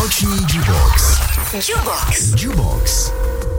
Noční Jubox. Jubox.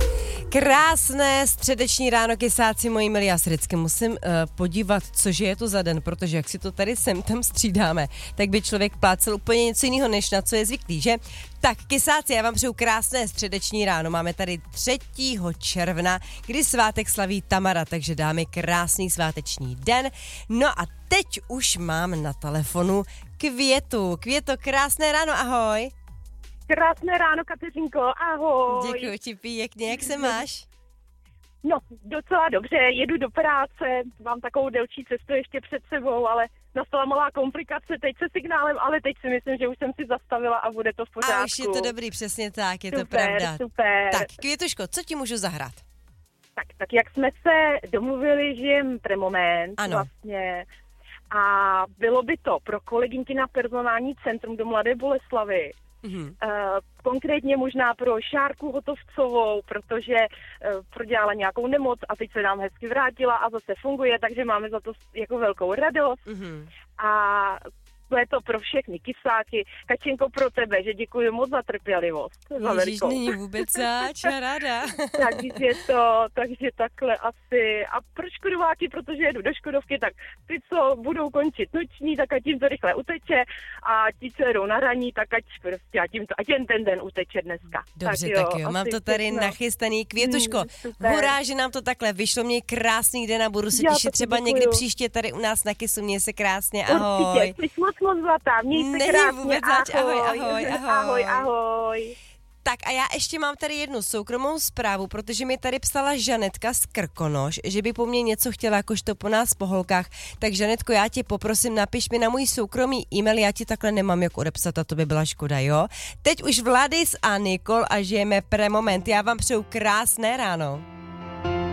Krásné středeční ráno, kysáci moji milí. Já se vždycky musím podívat, cože je to za den, protože jak si to tady sem tam střídáme, tak by člověk plácel úplně něco jiného, než na co je zvyklý, že? Tak, kysáci, já vám přeju krásné středeční ráno. Máme tady 3. června, kdy svátek slaví Tamara, takže dáme krásný sváteční den. No a teď už mám na telefonu Květu. Květo, krásné ráno, ahoj. Krásné ráno, Kateřinko, ahoj. Děkuji ti pěkně, jak se máš? No, docela dobře, jedu do práce, mám takovou delší cestu ještě před sebou, ale nastala malá komplikace teď se signálem, ale teď si myslím, že už jsem si zastavila a bude to v pořádku. A už je to dobrý, přesně tak, je super, to pravda. Super. Tak, Květuško, co ti můžu zahrát? Tak jak jsme se domluvili, že jen pre moment ano. vlastně a bylo by to pro kolegyňky na personální centrum do Mladé Boleslavi. Mhm. Konkrétně možná pro Šárku Hotovcovou, protože prodělala nějakou nemoc a teď se nám hezky vrátila a zase funguje, takže máme za to jako velkou radost. Mhm. A to je to pro všechny kysáky. Kačenko, pro tebe, že děkuji moc za trpělivost. Ježíš, není vůbec zač, ráda. takže takhle asi. A pro škodováky, protože jedu do Škodovky, tak ty, co budou končit noční, tak ať jim to rychle uteče a ti, co jedou na raní, tak ať prostě, ať jen ten den uteče dneska. Dobře, tak jo. Mám to tady nachystaný. Květuško, hurá, že nám to takhle vyšlo. Měj krásný den a budu se těšit třeba někdy příště tady u nás na Kysu. Měj se krásně, ahoj. Určitě, jsi moc zlatá, měj se krásně, vůbec zač, ahoj. Tak a já ještě mám tady jednu soukromou zprávu, protože mi tady psala Žanetka z Krkonoš, že by po mně něco chtěla, jakožto po nás po holkách. Tak Žanetko, já tě poprosím, napiš mi na můj soukromý e-mail, já ti takhle nemám jak odepsat a to by byla škoda, jo? Teď už Vladis a Nikol a žijeme pre moment. Já vám přeju krásné ráno.